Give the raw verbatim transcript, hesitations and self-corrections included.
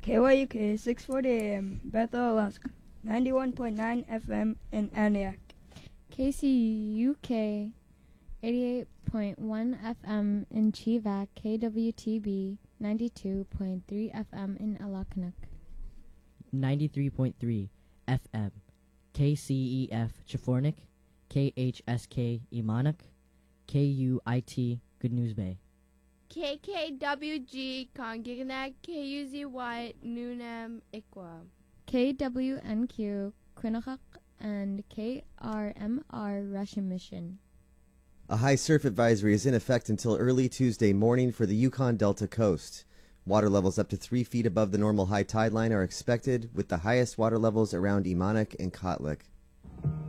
K Y U K six forty A M, Bethel, Alaska, ninety-one point nine F M in Antioch. K C U K eighty-eight point one F M in Chivak, K W T B ninety-two point three F M in Alaknuk. ninety-three point three F M, K C E F Chafornik, K H S K Imanak, K U I T Good News Bay. K K W G Kongiganak, K U Z Y Nunam Ikwa. K W N Q Quinnipiac and K R M R Russian Mission. A high surf advisory is in effect until early Tuesday morning for the Yukon Delta coast. Water levels up to three feet above the normal high tide line are expected, with the highest water levels around Imanak and Kotlik.